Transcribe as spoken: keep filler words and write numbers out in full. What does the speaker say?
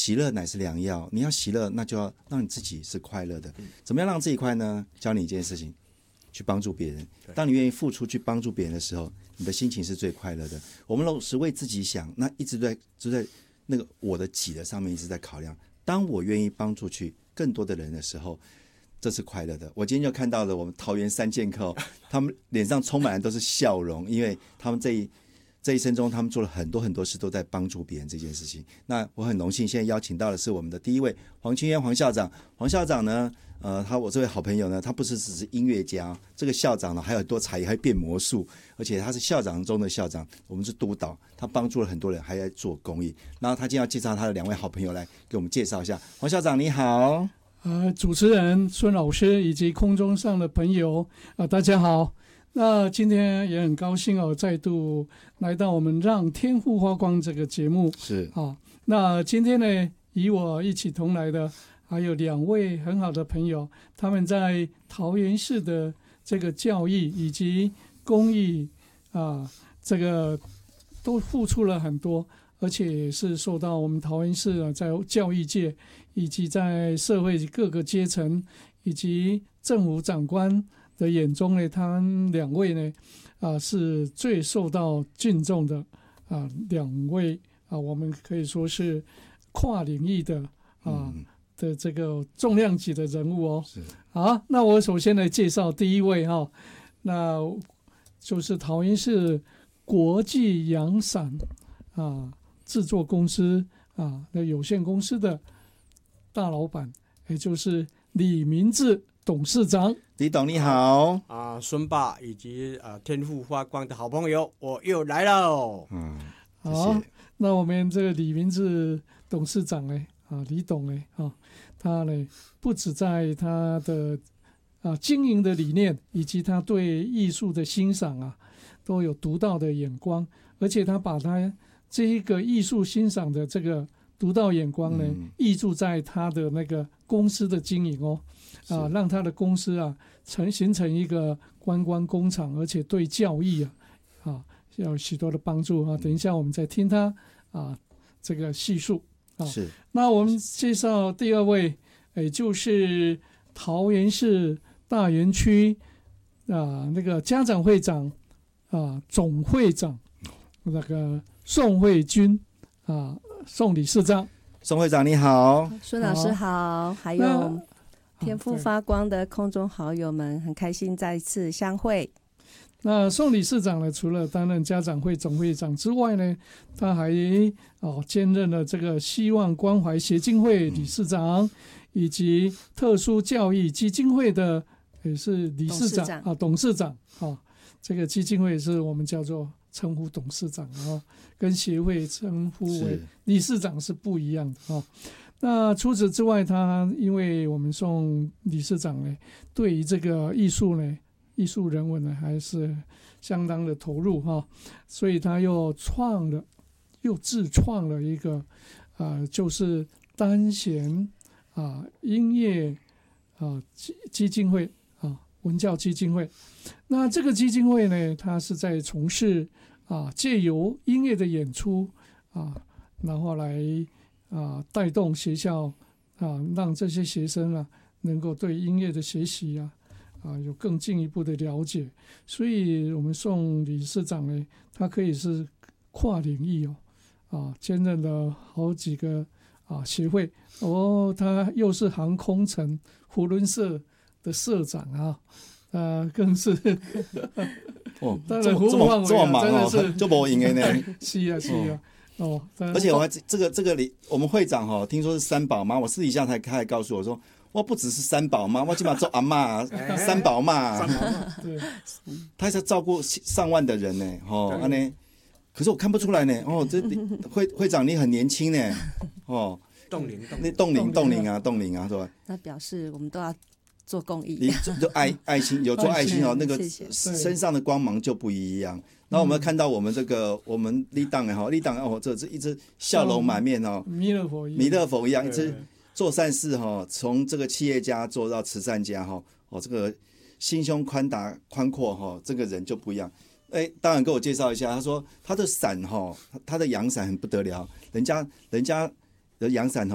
喜乐乃是良药，你要喜乐，那就要让你自己是快乐的。怎么样让自己快呢？教你一件事情，去帮助别人。当你愿意付出去帮助别人的时候，你的心情是最快乐的。我们老是为自己想，那一直在就在那个我的己的上面一直在考量。当我愿意帮助去更多的人的时候，这是快乐的。我今天就看到了我们桃园三剑客、哦，他们脸上充满的都是笑容，因为他们这一这一生中，他们做了很多很多事，都在帮助别人这件事情。那我很荣幸，现在邀请到的是我们的第一位黄清渊黄校长。黄校长呢，呃，他我这位好朋友呢，他不是只是音乐家，这个校长呢还有很多才艺，还变魔术，而且他是校长中的校长，我们是督导，他帮助了很多人，还在做公益。然后他今天要介绍他的两位好朋友来给我们介绍一下。黄校长你好。 呃，主持人孙老师以及空中上的朋友啊、呃，大家好。那今天也很高兴哦，再度来到我们让天赋发光这个节目。 是啊，那今天呢，与我一起同来的还有两位很好的朋友，他们在桃园市的这个教育以及公益啊，这个都付出了很多。而且是受到我们桃园市啊，在教育界以及在社会各个阶层以及政府长官的眼中呢，他们两位呢，啊，是最受到敬重的啊，两位啊，我们可以说是跨领域的啊、嗯、的这个重量级的人物哦。 是好，那我首先来介绍第一位哈、哦，那就是桃园市国际阳伞啊。制作公司啊，那有限公司的大老板，也就是李明志董事长。 李董你好啊，孙爸以及啊天赋发光的好朋友，我又来了。 嗯，谢谢。 好，那我们这个李明志董事长呢，啊，李董呢，啊，他呢不止在他的啊经营的理念以及他对艺术的欣赏啊，都有独到的眼光，而且他把他这一个艺术欣赏的这个独到眼光呢， 嗯、 挹注在他的那个公司的经营哦，啊，让他的公司啊成形成一个观光工厂，而且对教育啊啊有许多的帮助啊。等一下我们再听他啊这个叙述啊。 是。那我们介绍第二位，也就是桃园市大园区啊那个家长会长啊总会长那个宋慧君啊，宋理事长。 宋会长你好。 孙老师好，还有天赋发光的空中好友们，很开心再次相会。 那宋理事长呢，除了担任家长会总会长之外呢，他还哦兼任了这个希望关怀协进会理事长，嗯、以及特殊教育基金会的也是理事长，董事长啊，董事长啊，这个基金会是我们叫做称呼董事长啊，跟协会称呼为理事长是不一样的啊。那除此之外，他因为我们宋理事长呢，对于这个艺术呢、艺术人文呢，还是相当的投入哈，所以他又创了、又自创了一个啊、呃，就是单弦啊音乐啊基基金会啊文教基金会。那这个基金会呢，它是在从事啊借由音乐的演出啊，然后来啊带动学校啊，让这些学生啊能够对音乐的学习啊啊有更进一步的了解。所以我们宋理事长呢，他可以是跨领域哦啊，兼任了好几个啊协会哦，他又是航空城福伦社的社长啊。呃，更是哦，这么这么这么忙哦，就不赢的呢。 是啊，是啊，哦， 而且我还这个这个里，我们会长哈、哦，听说是三宝妈，我私底下才他还告诉我说，我不只是三宝妈，我起码做阿嬷，三宝妈， 对， 他是照顾上万的人呢，哦，安呢，可是我看不出来呢，哦，这会会长你很年轻呢，哦， 冻龄， 那冻龄冻龄啊，冻龄啊，是吧？ 那表示我们都要做公益， 你就爱爱心有做爱心哦，那个身上的光芒就不一样。然后我们看到我们这个我们立党哎哈，立党哦，这这一直笑容满面哦， 弥勒佛弥勒佛一样，一直做善事哈，从这个企业家做到慈善家哈，哦这个心胸宽达宽阔哈，这个人就不一样。哎，当然给我介绍一下，他说他的伞哈，他的阳伞很不得了，人家人家的阳伞